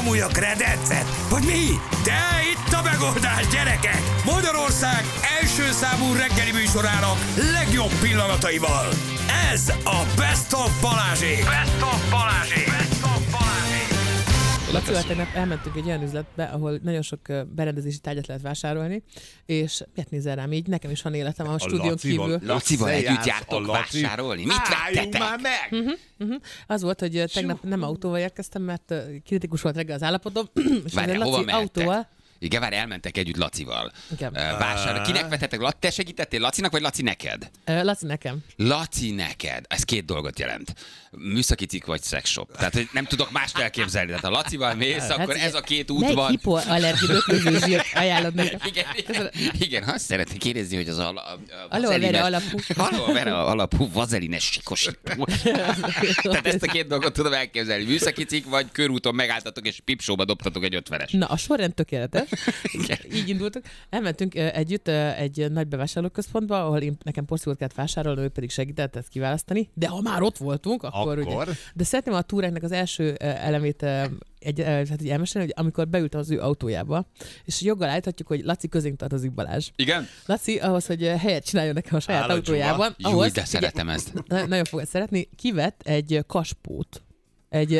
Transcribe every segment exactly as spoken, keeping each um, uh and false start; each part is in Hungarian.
bámulja kredencet? Hogy mi? De itt a megoldás, gyerekek! Magyarország első számú reggeli műsorának legjobb pillanataival. Ez a Best of Balázsék! Best of Balázsék! Best of Balázsék! Lacival tegnap elmentünk egy olyan üzletbe, ahol nagyon sok berendezési tárgyat lehet vásárolni, és miért nézel rám így? Nekem is van életem a, a stúdión kívül. Lacival együtt jártok vásárolni? Mit vettetek? már meg! Uh-huh, uh-huh. Az volt, hogy tegnap nem autóval érkeztem, mert kritikus volt reggel az állapotom, és Várjál, hova Laci mehettek? autóval. Igen, várj, elmentek együtt Lacival. Igen. Vásárolni. Kinek vettetek? Te segítettél Lacinak, vagy Laci neked? Laci nekem. Laci neked. Ez két dolgot jelent. Műszaki cikk vagy szexshop. Tehát, hogy nem tudok mást elképzelni. Tehát ha Lacival mész, hát, akkor ez a két út van. Melyik hipoallergi böklöző zsírt ajánlod nekem? Igen, igen, igen, azt szeretnék kérdezni, hogy az a, a, a aloe vera alapú. Aloe vera alapú vazelines sikosító. Tehát ezt a két dolgot tudom elképzelni. Műszaki cikk vagy körúton megálltatok és pipsóba dobtatok egy ötvenes. Na, a sorrend tökéletes. Így indultunk. Elmentünk együtt egy nagy bevásárlóközpontba, ahol én, nekem porszívót kellett vásárolni, ő pedig segített ezt kiválasztani. De ha már ott voltunk, akkor, akkor? Ugye. De szeretném a túránknak az első elemét egy, hát így elmesélni, hogy amikor beültem az ő autójába, és joggal állíthatjuk, hogy Laci közénk tartozik, Balázs. Igen? Laci ahhoz, hogy helyet csináljon nekem a saját Állod autójában. Jó, ahhoz, de szeretem ezt. Nagyon fogod szeretni. Kivett egy kaspót. Egy,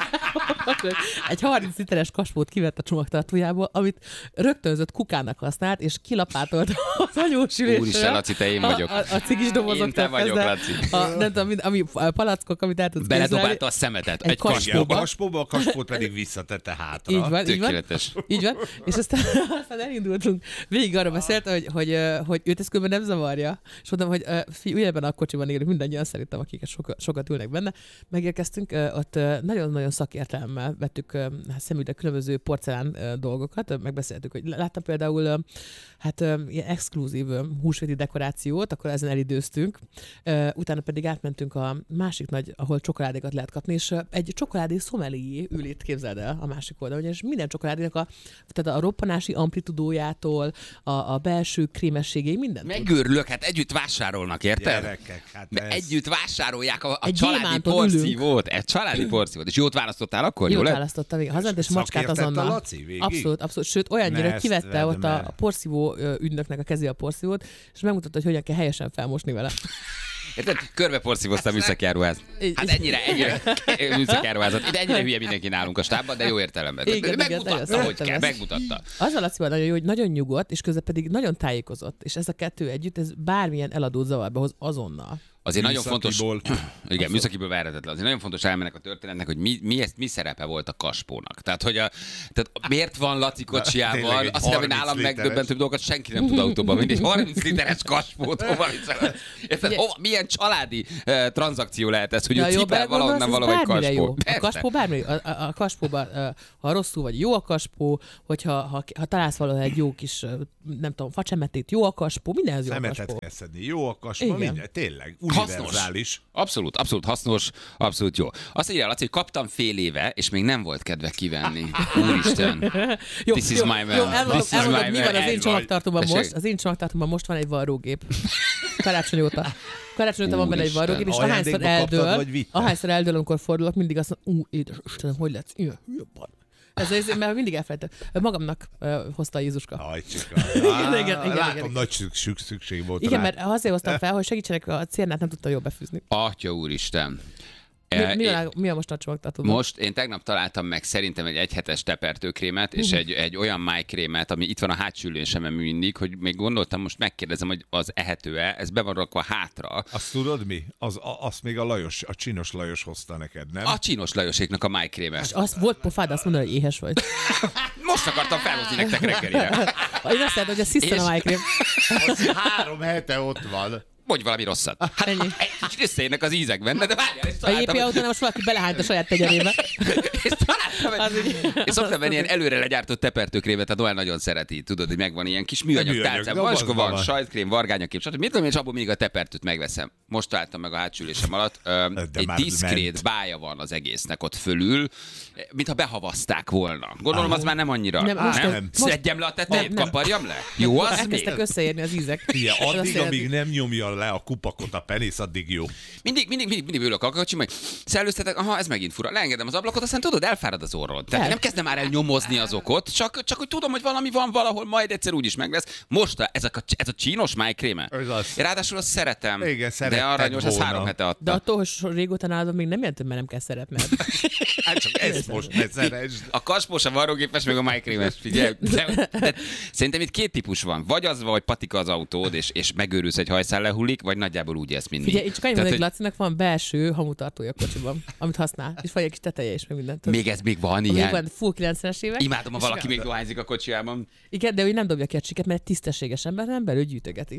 egy harminc literes kaspót kivett a csomagtartójából, amit rögtönzött kukának használt, és kilapátolt az anyósülésről. Úristen, Laci, te én vagyok. A, a, a cigis dobozoktól Én te vagyok, kezdve, Laci. A, nem tudom, ami a palackok, amit el tudsz képzelni. Beledobálta a szemetet egy, egy kaspóba. A kaspóba, a kaspót pedig visszatette hátra. Így van, így van. Tökéletes. Így van. És aztán, aztán elindultunk. Végig arra beszélt, hogy, hogy, hogy őt ez különben nem zavarja. És mondtam, hogy fi, ugyanebben a kocsiban élünk mindannyian, szerintem, akik sokat, sokat ülnek benne. Megérkeztünk, ott nagyon-nagyon szakértelemmel vettük szemügyre különböző porcelán dolgokat. Megbeszéltük, hogy láttam például hát ilyen exkluzív húsvéti dekorációt, akkor ezen elidőztünk. Utána pedig átmentünk a másik nagy, ahol csokoládékat lehet kapni, és egy csokoládé szomelié ül itt, képzeld el, a másik oldalon, és minden csokoládénak a, tehát a roppanási amplitudójától, a, a belső krémességéig, minden. Megőrülök, hát együtt vásárolnak, érted? Gyerekek, hát ez... Együtt vásárolják a, a Egy családi porszívót. Egy családi porszívót. És jót választottál akkor? Jót jól választottam, igen. Hazament, és macskát azonnal. A Laci végig? Abszolút, abszolút. Sőt, olyannyira, hogy kivette ott a, a porszívó ügynöknek a kezé a porszívót, és megmutatta, hogy hogyan kell helyesen felmosni vele. Érted? Körbe porszívoztam műszakiáruház. Hát ennyire, ennyire műszakiáruházat. Ide ennyire hülye mindenki nálunk a stábban, de jó értelemben. Igen, megmutatta, igen, hogy kell, ezt. megmutatta. Az a Lacival nagyon jó, hogy nagyon nyugodt, és közben pedig nagyon tájékozott. És ez a kettő együtt, ez bármilyen eladót zavarba hoz azonnal. Azért nagyon fontos, Műszakiból. igen, műszakiből várhatatlan. Azért nagyon fontos elmennek a történetnek, hogy mi, mi, ezt, mi szerepe volt a kaspónak. Tehát, hogy a, tehát miért van Laci kocsijával, azt hiszem, hogy nálam megdöbbentőbb dolgokat senki nem tud autóban vinni. Egy harminc literes kaspót, hova viszont? Érted, hova, milyen családi uh, tranzakció lehet ez, hogy ja, ő cipel valahonnan valahogy kaspó. A kaspó bármire jó. A, a, a kaspóban, uh, ha rosszul vagy, jó a kaspó, hogyha ha, ha találsz valahol egy jó kis, uh, nem tudom, facsemetét, jó a kaspó, mindenhez jó a kaspó. Szemetet kell szedni, jó a kaspó, minden, tényleg. Hasznos. Abszolút, abszolút hasznos, abszolút jó. Azt írja Laci, hogy kaptam fél éve, és még nem volt kedve kivenni. Úristen. Jó, This is jó, my man. Jó, elmondom, This is elmondom my mi man. van az én csomagtartóban Tessék. most. Az én csomagtartóban most van egy varrógép. Karácsony óta. Karácsony óta van benne egy Úristen. varrógép, és ahányszor Ajándékba kaptad, eldől, vagy vitted? ahányszor eldől, amikor fordulok, mindig azt mondom, ú, Istenem, hogy lesz? Ilyen hülye van. Ez az, mert mindig elfelejtettem. Magamnak uh, hozta a Jézuska. Ajcsika. Igen, igen, igen, Látom, igen. nagy szükség, szükség volt Igen, rá. mert azért hoztam fel, hogy segítsenek, a cérnát nem tudta jól befűzni. Atya úristen. Mi, mi, Én- a, mi a most a csomagtartóban? Most én tegnap találtam meg szerintem egy egyhetes tepertőkrémet, és egy, egy olyan májkrémet, ami itt van a hátsó ülésemen mindig, hogy még gondoltam, most megkérdezem, hogy az ehető-e, ez be van rakva hátra. Azt tudod mi? Az, a, azt még a Lajos, a Csinos Lajos hozta neked, nem? A Csinos Lajoséknak a májkréme. És azt volt pofád azt mondani, hogy éhes vagy. Most akartam felhozni nektek reggelire. Én azt mondtam, hogy a sziszten a És- májkrém. Az három hete ott van. Mondj valami rosszat. Hát Ennyi. egy kicsit összeérnek az ízek benne, de várjál, és A jé pé találtam, autónál most valaki belehányt a saját tegyerébe. és találtam Az egy, így- és szoktam venni ilyen előre legyártott tepertőkrémet, tehát olyan nagyon szereti, tudod, hogy megvan ilyen kis műanyag Műanyag, tálcám, de vaskó az van, van. sajtkrém, vargányakép, stb. Mit tudom én, és abból még a tepertőt megveszem. Most találtam meg a hátsülésem alatt, ö, De egy már diszkrét ment. bája van az egésznek ott fölül, mintha behavazták volna. Gondolom, az már nem annyira. Nem, most- nem? most- Szedjem le a tetejét, Nem, nem. kaparjam le? Jó az még? Elkezdtek összeérni az ízek. Figyelj, Az addig, azt jelenti- amíg nem nyomja le a kupakot a penisz, addig jó. Mindig, mindig, mindig, mindig ülök a kocsim, hogy szellőztetek, aha, ez megint fura. Leengedem az ablakot, aztán tudod, elfárad az orrod. Tehát nem kezdem már el nyomozni az okot, csak, csak hogy tudom, hogy valami van valahol, majd egyszer úgyis meg lesz. Most a, ez, a, ez a csínos májkréme. Ráadásul azt szeretem. Igen, de aranyos, az három hete adta. De attól, hogy régóta nálad még nem jelent, hogy már nem kell szeretned. Hát csak ezt most ne szeresd. A kaspós, a varrógépes, meg a májkrémes. Figyelj. De, de, szerintem itt két típus van. Vagy az, vagy patika az autód, és, és megőrülsz, egy hajszál lehullik, vagy nagyjából úgy élsz, mint mi. Figyelj, csak annyi mondom, hogy Lacinak van belső hamutartója a kocsiban, amit használ. És vagy egy kis teteje is, meg mindent. Még ez még van ilyen. Még van full kilencvenes évek. Imádom, ha valaki még dohányzik a kocsijában. Igen, de ő nem dobja ki a csiket, mert tisztességes ember, nem belül gyűjtögeti.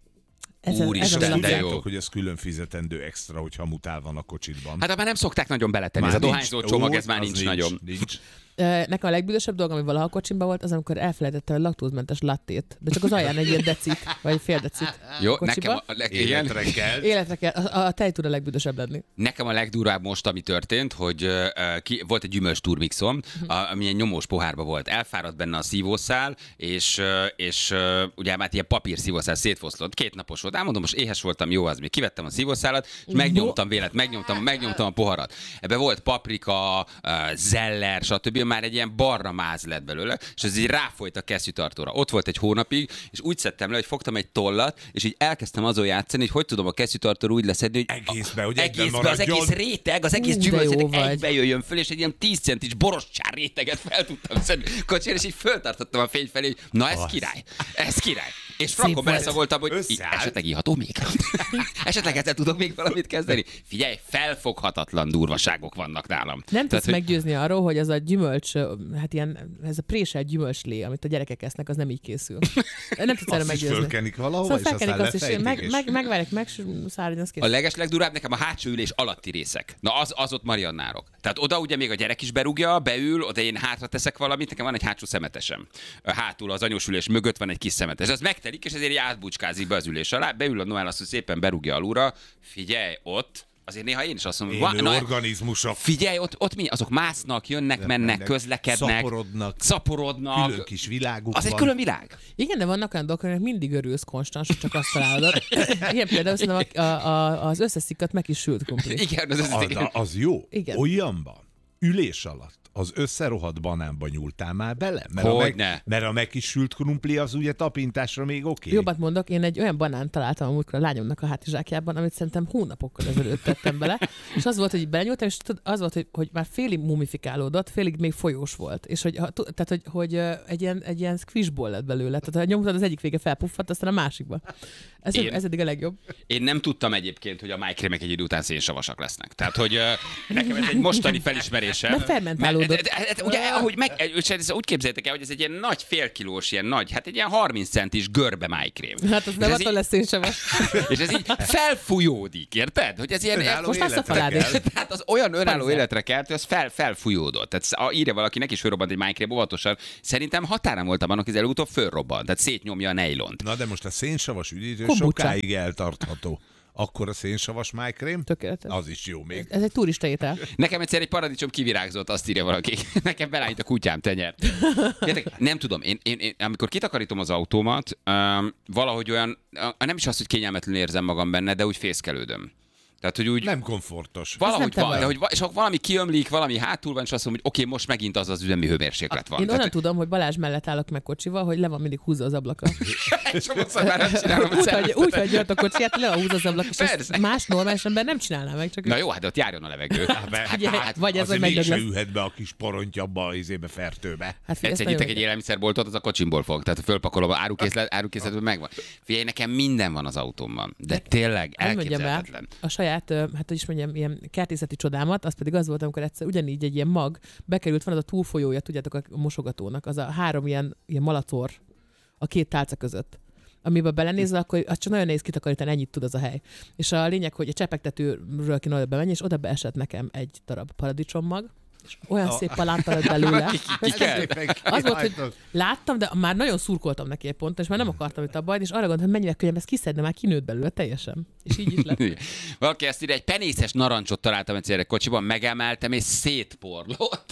Ez Úristen, ez de jó. hogy ez külön fizetendő extra, hogy hamutál van a kocsidban. Hát már nem szokták nagyon beletenni. Már Ez a dohányzó nincs. csomag, Ó, ez már az nincs, nincs nagyon. Nincs. Nekem a legbüdösebb dolog, ami valaha a kocsimban volt, az amikor elfelejtette a laktózmentes lattét. De csak az alján egy ilyen decit, vagy fél decit. Jó, a nekem a, leg, igen. Életre kell. Életre kell. A, a tej tud a legbüdösebb lenni. Nekem a legdurvább most, ami történt, hogy uh, ki, volt egy gyümölcs turmixom, uh, ami ilyen nyomós pohárba volt. Elfáradt benne a szívószál, és, uh, és uh, ugye már ilyen papír szívószál szétfoszlott. Két napos volt. Elmondom, most éhes voltam, jó az még. Kivettem a szívószálat, és megnyomtam vélet, megnyomtam, megnyomtam a poharat. Ebbe volt paprika, uh, zeller, stb. Már egy ilyen barna máz lett belőle, és ez így ráfolyt a kesztyűtartóra. Ott volt egy hónapig, és úgy szedtem le, hogy fogtam egy tollat, és így elkezdtem azon játszani, hogy hogy tudom a kesztyűtartóra úgy leszedni, hogy egészbe, hogy egészbe, az egész réteg, az egész gyümölcs egybe jöjjön föl, és egy ilyen tíz centis borostyár réteget fel tudtam szedni kocsira, és így föltartottam a fény felé, hogy na ez király, ez király. És frankon beleszagoltam, hogy Összeállt. esetleg iható még? Esetleg ezzel tudok még valamit kezdeni? Figyelj, felfoghatatlan durvaságok vannak nálam. Nem tudsz hogy... meggyőzni arról, hogy az a gyümölcs, hát ilyen, ez a préselt gyümölcslé, amit a gyerekek esznek, az nem így készül. Nem tudsz erre Azt is meggyőzni. fölkenik valahova, Szóval és felkenik aztán azt is, lefejtik, meg, és- meg, megvárják, meg, száradjon, az kész. A leges legdurább nekem a hátsó ülés alatti részek. Na az, az ott Mariannárok. Tehát oda ugye még a gyerek is berúgja, beül, oda én hátra teszek valamit, nekem van egy hátsó szemetesem. Hátul az anyós ülés mögött van egy kis szemetes. Az megtelik, és ezért így átbucskázik be az ülés alá, beül a Noel, azt hogy szépen berúgja alulra. Figyelj, ott azért néha én is azt mondom, Élő na, organizmusok. figyelj, ott, ott mi? Azok másznak, jönnek, mennek, mennek, közlekednek, szaporodnak. szaporodnak. Külön kis világuk Az van. egy külön világ. Igen, de vannak olyan dolgok, aminek mindig örülsz konstans, hogy csak azt találod. Igen, például szerintem a, a, a, az összeszikkat meg is sült krumpli. Igen, az, az, Az, az jó. Igen. Olyanban, ülés alatt, az összerohadt banánba nyúltál már bele? Mert, a meg, Hogyne. mert a megkisült krumpli az ugye tapintásra még oké. Okay. Jobbat mondok, én egy olyan banánt találtam a múltkor a lányomnak a hátizsákjában, amit szerintem hónapokkal ezelőtt tettem bele, és az volt, hogy így belenyúltam, és tudod, az volt, hogy, hogy már félig mumifikálódott, félig még folyós volt, és hogy, ha- tu- tehát, hogy, hogy ö, egy ilyen, egy ilyen squishball lett belőle, tehát ha nyomtad, az egyik vége felpuffadt, aztán a másikba. Ez, Én- ez eddig a legjobb. Én nem tudtam egyébként, hogy a májkrémek egy idő után szénsavasak lesznek. Tehát, hogy uh, nekem ez egy mostani felismerésem. Mert fermentálódott. Mert- de- de- de- Ugye, ahogy meg, és ez- úgy képzeljétek el, hogy ez egy ilyen nagy félkilós, ilyen nagy, hát egy ilyen harminc centis görbe májkrém. Hát az És nem ez attól így- lesz szénsavas. És ez így felfújódik, érted? Hogy ez ilyen... Önálló Most már életre szafalád kell. is. Tehát az olyan önálló Persze. életre kelt, hogy az fel, felfújódott. Tehát a- írja valaki, neki is fölrobbant egy májkrém óvatosan. Szerintem határán voltam annak, hogy előutóbb fölrobbant. Tehát szétnyomja a nejlont. Na de most a szénsavas üdítő Kombucha. sokáig eltartható. Akkor a szénsavas májkrém, Tökéletes. az is jó még. Ez egy turista étel. Nekem egyszer egy paradicsom kivirágzott, azt írja valaki. Nekem belállít a kutyám tenyert. Értek? Nem tudom, én, én, én amikor kitakarítom az autómat, um, valahogy olyan, uh, nem is az, hogy kényelmetlenül érzem magam benne, de úgy fészkelődöm. Tehát, hogy úgy... Nem komfortos. Valahogy nem te van, vagy. de hogy va- és akkor valami kiömlik, valami hátul van, és azt mondom, hogy oké, okay, most megint az az üzemi hőmérséklet van. Én onnan Tehát, tudom, hogy Balázs mellett állok meg kocsival, hogy le van mindig húzva az ablaka. egy csomószor már nem csinálom, hogy Úgy, hogy, szeretem. úgy, hogy jött a kocsiját, le van húzva az ablak, és ezt Persze. más normális ember nem csinálná meg. Csak Na jó, hát ott járjon a levegő. Hát, Ugye, hát, vagy ez, azért vagy mégse megdög lesz. ülhet be a kis porontja abba az izébe fertőbe. Hát figyelj, Egyszer ezt nyitok nagyon egy élelmiszerboltot, az a kocsimból fog. Tehát fölpakolom, a árukészlet, árukészletben megvan. Figyelj, nekem minden van az autómban. De tényleg Hadd mondjam el elképzelhetetlen. a saját, ö, hát hogy is mondjam, ilyen kertészeti csodámat, az pedig az volt, amikor egyszer ugyanígy egy ilyen mag bekerült, van az a túlfolyója, tudjátok, a mosogatónak, az a három ilyen, ilyen malacor a két tálca között. Amiben belenézel, akkor az csak nagyon nehéz kitakarítani, ennyit tud az a hely. És a lényeg, hogy a csepegtetőről kéne oda bemenni, és oda beesett nekem egy darab paradicsommag, és olyan szép palánta lett belőle. Ki kell? Az volt, hogy láttam, de már nagyon szurkoltam neki egy ponton, és már nem akartam itt abba, és arra gondoltam, hogy mennyivel könnyebb ezt kiszedni, már kinőtt belőle teljesen. És így is lett. Valaki ezt írja, egy penészes narancsot találtam egyszer egy kocsiban, megemeltem és szétporlott.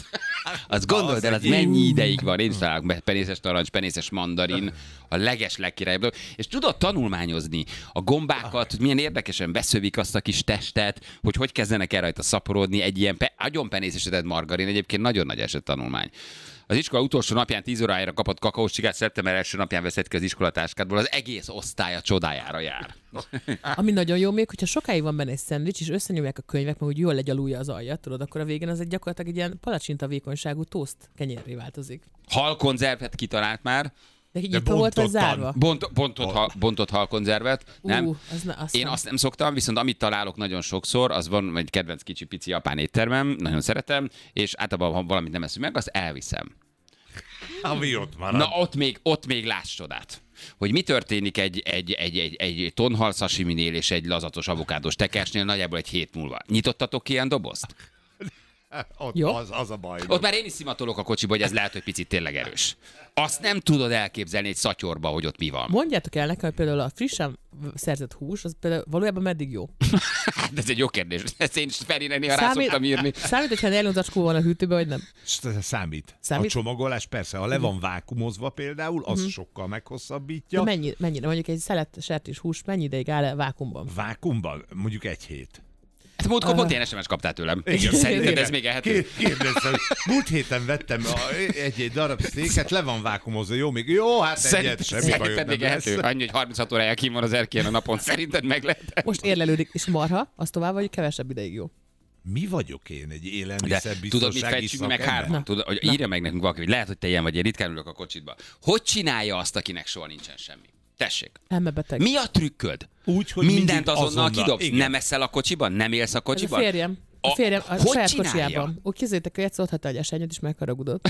Azt gondold el, az mennyi ideig van. Én is találok penészes narancs, penészes mandarin, a leges legkirályabb dolog. És tudod tanulmányozni a gombákat, hogy milyen érdekesen beszövik azt a kis testet, hogy hogy kezdenek el rajta szaporodni egy ilyen pe- agyon penészesített margarin. Egyébként nagyon nagy eset tanulmány. Az iskola utolsó napján tíz órájára kapott kakaós csigát, szeptember első napján veszed ki az iskolatáskádból, az egész osztály a csodájára jár. Ami nagyon jó még, hogyha sokáig van benne egy szendvics, és összenyomják a könyvek, meg úgy jól legyalulja az alja, tudod, akkor a végén az egy gyakorlatilag egy ilyen palacsinta vékonyságú tószt kenyérré változik. Halkonzervet kitalált már. De így nyitva volt vagy zárva? Bont, bontott, hal, bontott halkonzervet. Nem. Uh, az ne, azt Én nem. azt nem szoktam, viszont amit találok nagyon sokszor, az van egy kedvenc kicsi pici japán éttermem, nagyon szeretem, és általában, ha valamit nem eszünk meg, azt elviszem. Ami ott marad. Na ott még, ott még láss csodát. Hogy mi történik egy, egy, egy, egy, egy tonhal sashiminél és egy lazatos avokádós tekercsnél nagyjából egy hét múlva. Nyitottatok ilyen dobozt? Ott Jó. az, az a baj. Ott már én is szimatolok a kocsiba, hogy ez lehet, hogy picit tényleg erős. Azt nem tudod elképzelni egy szatyorba, hogy ott mi van. Mondjátok el nekem, hogy például a frissen szerzett hús, az például valójában meddig jó? Hát ez egy jó kérdés. Ezt én is Ferire néha rá szoktam írni. Számít, hogyha nejlonzacskó van a hűtőben, vagy nem? Számít. Számít? A csomagolás persze, ha le van vákumozva például, az uh-huh. sokkal meghosszabbítja. De mennyi, mennyire? Mondjuk egy szelet sertés hús mennyi ideig áll -e vákumban? Vákumban? Mondjuk egy hét. Hát múltkor pont ilyen es em es kaptál tőlem. Igen. Szerinted ez még ehető? Kérdeztem, múlt héten vettem egy-egy darab sztéket, le van vákumozva, jó, még jó, hát egyet, semmi bajod Szerinted nem még lesz. ehető? Annyi, hogy harminchat órája kín van az erkélyen a napon. Szerinted meg lehet? Most érlelődik, és marha, az tovább vagy kevesebb ideig jó. Mi vagyok én, egy De élelmiszerbiztonsági tudod, mit fejtsünk meg hárman? Tudod, hogy írja meg nekünk valaki, hogy lehet, hogy te ilyen vagy, én ritkán ülök a kocsitba. Hogy csinálja azt, akinek soha nincsen semmi? Tessék. Elmebeteg. Mi a trükköd? Úgy, hogy Mindent mindig azonnal, azonnal, kidobsz? igen. Nem eszel a kocsiban? Nem élsz a Ez a kocsiban? férjem. A A- férjem a hogy saját csinálja? kocsijában. Úgy képzeljétek, hogy egyszer ott hagyta egy esenyőt, és megharagudott.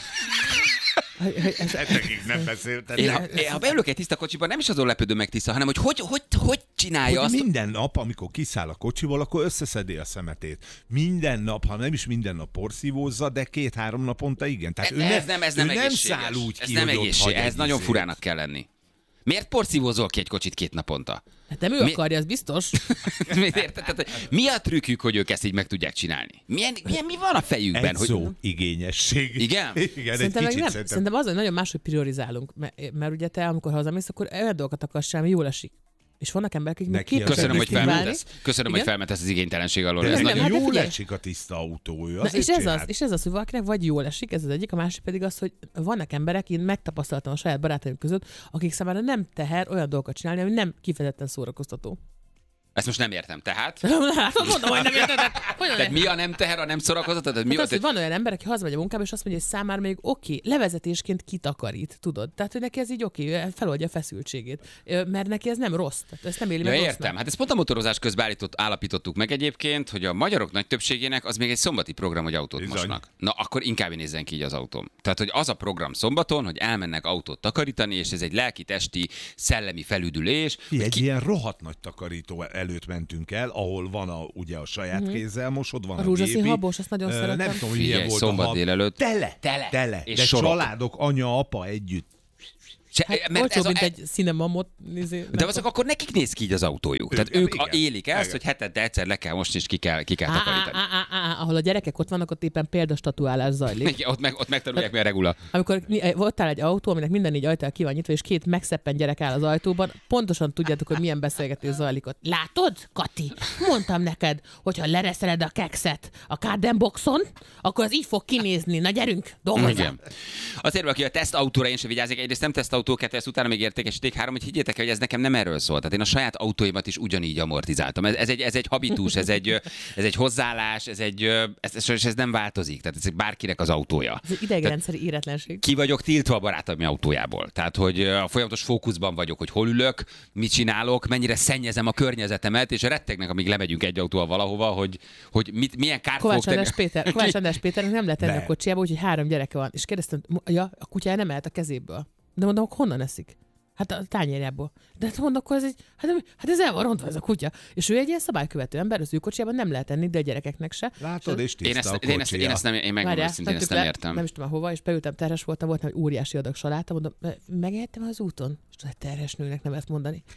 Hogy- hogy ez- Hetekig nem beszéltem. Én, ha, én, ha beülök egy tiszta kocsiban, nem is azon lepődöm meg tiszta, hanem hogy hogy, hogy, hogy csinálja Hogy azt. minden nap, amikor kiszáll a kocsiból, akkor összeszedi a szemetét. Minden nap, ha nem is minden nap porszívózza, de két-három naponta igen. Tehát ő ez ne, nem, ez ő nem nem egészséges. száll úgy ez ki, nem hogy ott egészséges. hagy Ez egy nagyon izét. furának kell lenni. Miért porszívózol ki egy kocsit két naponta? Hát nem ő Mi- akarja, az biztos. Érted? Tehát, hogy mi a trükkük, hogy ők ezt így meg tudják csinálni? Milyen, milyen mi van a fejükben? Egy Hogy... szó, igényesség. Igen? Igen, egy Szerintem, meg kicsit nem, szerintem. szerintem az, hogy nagyon máshogy priorizálunk, mert, mert ugye te, amikor hazamész, akkor olyan dolgokat akarsz csinálni, jól esik. És vannak emberek, akik meg Neki képesek Köszönöm, hogy kívánni. felmentesz. Köszönöm, hogy Igen? felmentesz az igénytelenség alól. De Ez nem, nagyon... hát de jól figyelj. esik a tiszta autó, ő Na, azért és ez, az, csinált. és ez az, hogy valakinek vagy jól esik, ez az egyik, a másik pedig az, hogy vannak emberek, én megtapasztaltam a saját barátaim között, akik számára nem teher olyan dolgokat csinálni, ami nem kifejezetten szórakoztató. Ezt most nem értem. Tehát? Látod, mondom, hogy nem érted. Hogyan Tehát mi a nem teher, a nem szórakoztató? Tehát mi Hát az, az, hogy van olyan ember, aki hazamegy a munkába, és azt mondja, hogy számára még oké, levezetésként kitakarít, tudod? Tehát, hogy neki ez így oké, feloldja a feszültségét. Ö, Mert neki ez nem rossz. Tehát ezt nem éli Ja, meg értem. rossznak. Hát ezt pont a motorozás közben állított, állapítottuk meg egyébként, hogy a magyarok nagy többségének az még egy szombati program, hogy autót Bizony. mosnak. Na, akkor inkább nézzen ki így az autóm. Tehát, hogy az a program szombaton, hogy elmennek autót takarítani, és ez egy lelki-testi, szellemi felüdülés. Fi, egy ilyen rohadt nagy takarító előtt mentünk el, ahol van a, ugye a saját kézzel mosod, van A a, rózsaszín gépi. habos, azt nagyon Ö, szeretem. Nem tudom, hogy Figyelj, milyen volt a szombat hab. délelőtt. Tele, Tele. tele. És De sorok. családok, anya, apa együtt. Se, Hát mert olcsóbb, ez a, mint egy cinemamot. Izé, de azok akkor nekik néz ki így az autójuk. Tehát Igen, ők a, igen. élik ezt, Igen. hogy hetente egyszer le kell most is ki kell, ki kell Á, á, takarítani. á, á, á, ahol a gyerekek ott vannak, ott éppen példastatuálás zajlik. Igen, ott, meg, ott megtanulják, mi a regula. Amikor ott áll egy autó, aminek minden négy ajtó ki van nyitva, és két megszeppen gyerek áll az ajtóban, pontosan tudjátok, hogy milyen beszélgetés zajlik ott. Látod, Kati? Mondtam neked, hogyha lereszeled a kekszet a Cardenboxon, akkor az így fog kinézni. Na gyerünk, dolgozzunk. Igen. Azért, aki a tesztautóra én sem vigyázik, egyrészt nem tesztautó, kettő, ezt utána még értékesíték, három, hogy higgyétek el, hogy ez nekem nem erről szól. Tehát én a saját autóimat is ugyanígy amortizáltam. Ez, ez, egy, ez egy habitus, ez egy, ez egy hozzáállás, ez, egy, ez, ez, ez nem változik. Tehát ez bárkinek az autója. Ez egy idegrendszeri éretlenség. Ki vagyok tiltva a barátom autójából. Tehát, hogy a folyamatos fókuszban vagyok, hogy hol ülök, mit csinálok, mennyire szennyezem a környezetemet, és rettegnek, amíg lemegyünk egy autóval valahova, hogy, hogy mit, milyen kárt fogok Kovács tenni. András Péter, Kovács András Péternek nem lehet tenni Ne. a kocsiába, úgyhogy három gyereke van. És kérdeztem, ja, a kutyája nem ehet a kezéből. De mondom, honnan eszik? Hát a tányérjából. De hát mondom, akkor ez egy, hát, hát ez el van rontva ez a kutya. És ő egy ilyen szabálykövető ember, az ő kocsiában nem lehet enni, de a gyerekeknek se. Látod, és Én tiszta ezt, a én, ezt, én ezt nem, én megmondom Várjál, őszintén, ezt tettük nem le, értem. Nem is tudom hova, és beültem, terhes voltam, volt egy óriási adag saláta, mondom, megehettem az úton? És tudod, terhes nőnek nem ezt mondani.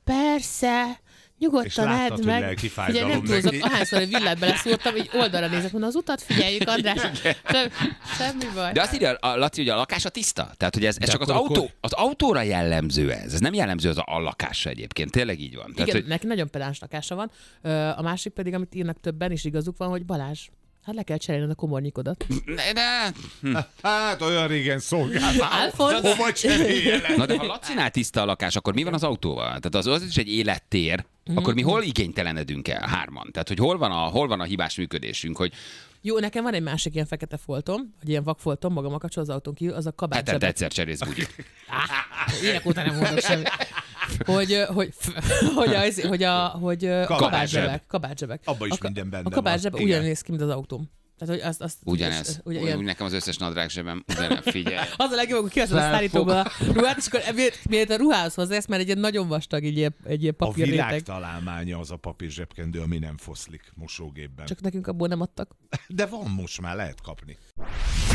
persze, nyugodtan láttad, edd hogy meg. lelki Ugye fájdalom nem túlzok, neki. ahányszor egy villát beleszúrtam, így oldalra nézek, mondom, az utat figyeljük, András. Sem, semmi baj. De azt írja a Laci, hogy a lakása tiszta. Tehát, hogy ez, ez De csak az, akkor- autó, az autóra jellemző ez. Ez nem jellemző az a lakásra egyébként. Tényleg így van. Tehát, Igen, hogy... neki nagyon pedáns lakása van. Ö, A másik pedig, amit írnak többen, és igazuk van, hogy Balázs, hát le kell cserélned a komornyikodat. Ne, de... Hm. Hát olyan régen szolgáltál. Alfonz? Hova cseréljelek? Na de ha Lacinál tiszta a lakás, akkor mi van az autóval? Tehát az, az is egy élettér, akkor mi hol igénytelenedünk el hárman? Tehát, hogy hol van a, hol van a hibás működésünk, hogy Jó, nekem van egy másik ilyen fekete foltom, vagy ilyen vakfoltom magam a kapcsol az autón kívül, az a hetente kabátzsebek. egyszer cserész bugyit. Évek óta nem mondok semmit. Hogy, ö, hogy, hogy, az, hogy, a, hogy ö, kabátzsebek. kabátzsebek. Abba is A ka- minden benne A kabátzseb van. ugyanúgy néz ki, mint az autóm. Tehát, hogy azt, azt Ugyanez. Ugye, Úgy, ilyen. úgy nekem az összes nadrág zsebem, ugyanez, figyelj. Az a legjobb, hogy kiveszed a szállítóból a ruhát, és akkor miért a ruhához hozzász, mert egy ilyen nagyon vastag, egy ilyen, egy ilyen A papírréteg. világ találmánya az a papír zsebkendő, ami nem foszlik mosógépben. Csak nekünk abból nem adtak. De van most már, lehet kapni.